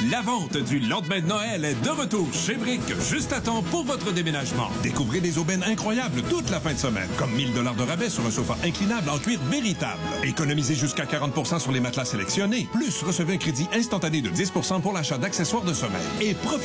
La vente du lendemain de Noël est de retour chez Brick, juste à temps pour votre déménagement. Découvrez des aubaines incroyables toute la fin de semaine, comme 1000 $ de rabais sur un sofa inclinable en cuir véritable. Économisez jusqu'à 40% sur les matelas sélectionnés. Plus, recevez un crédit instantané de 10% pour l'achat d'accessoires de sommeil. Et profitez